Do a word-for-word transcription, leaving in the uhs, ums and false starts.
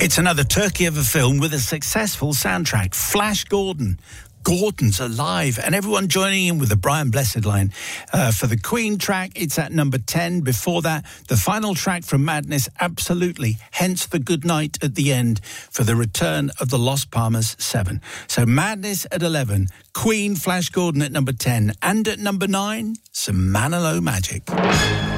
It's another turkey of a film with a successful soundtrack. Flash Gordon. Gordon's alive, and everyone joining in with the Brian Blessed line. Uh, for the Queen track, it's at number ten. Before that, the final track from Madness, Absolutely, hence the good night at the end for the return of the Lost Palmers seven. So Madness at eleven, Queen, Flash Gordon at number ten, and at number nine, some Manilow Magic.